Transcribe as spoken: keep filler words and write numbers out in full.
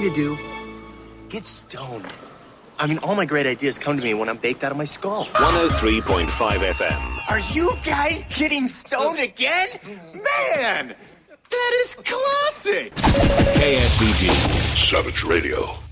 to do? Get stoned. I mean, all my great ideas come to me when I'm baked out of my skull. one oh three point five F M. Are you guys getting stoned again? Man, that is classic. K S V G. Savage Radio.